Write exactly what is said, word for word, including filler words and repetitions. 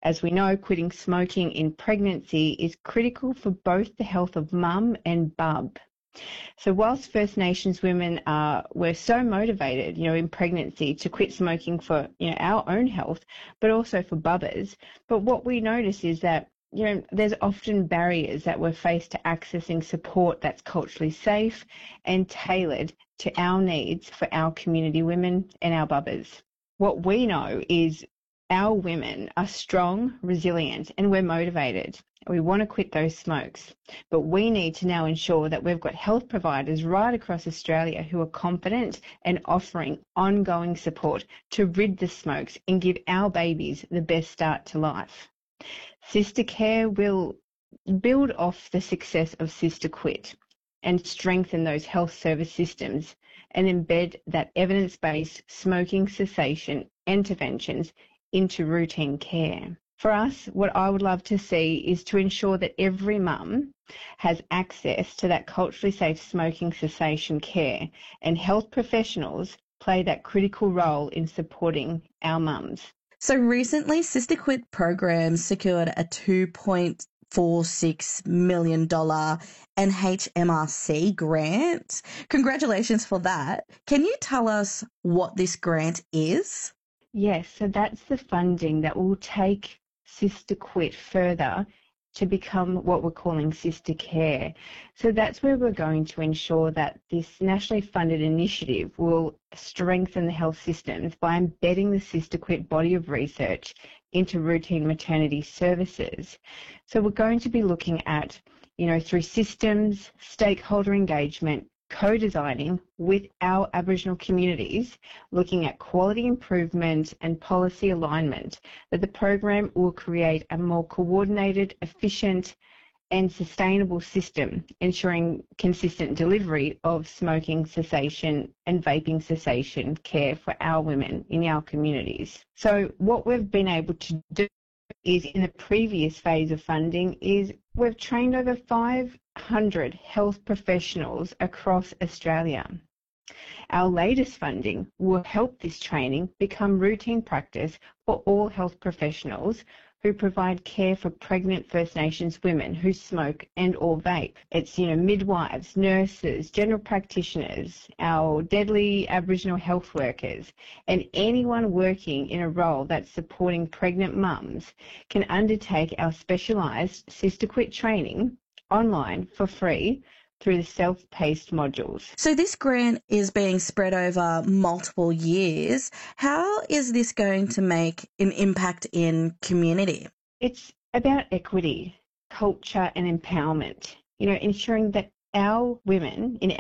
As we know, quitting smoking in pregnancy is critical for both the health of mum and bub. So whilst First Nations women are, were so motivated, you know, in pregnancy to quit smoking for, you know, our own health, but also for bubbers, but what we notice is that, you know, there's often barriers that we're faced to accessing support that's culturally safe and tailored to our needs for our community women and our bubbers. What we know is our women are strong, resilient, and we're motivated. We want to quit those smokes, but we need to now ensure that we've got health providers right across Australia who are confident and offering ongoing support to rid the smokes and give our babies the best start to life. Sister Care will build off the success of Sister Quit and strengthen those health service systems and embed that evidence-based smoking cessation interventions into routine care. For us, what I would love to see is to ensure that every mum has access to that culturally safe smoking cessation care, and health professionals play that critical role in supporting our mums. So recently, Sister Quit programs secured a two point four six million dollars N H M R C grant. Congratulations for that. Can you tell us what this grant is? Yes, so that's the funding that will take Sister Quit further to become what we're calling Sister Care. So that's where we're going to ensure that this nationally funded initiative will strengthen the health systems by embedding the Sister Quit body of research into routine maternity services. So we're going to be looking at, you know, through systems, stakeholder engagement, co-designing with our Aboriginal communities, looking at quality improvement and policy alignment, that the program will create a more coordinated, efficient and sustainable system, ensuring consistent delivery of smoking cessation and vaping cessation care for our women in our communities. So what we've been able to do is, in the previous phase of funding, is we've trained over five hundred health professionals across Australia. Our latest funding will help this training become routine practice for all health professionals who provide care for pregnant First Nations women who smoke and or vape. It's, you know, midwives, nurses, general practitioners, our deadly Aboriginal health workers, and anyone working in a role that's supporting pregnant mums can undertake our specialised Sister Quit training online for free through the self-paced modules. So this grant is being spread over multiple years. How is this going to make an impact in community? It's about equity, culture and empowerment, you know, ensuring that our women in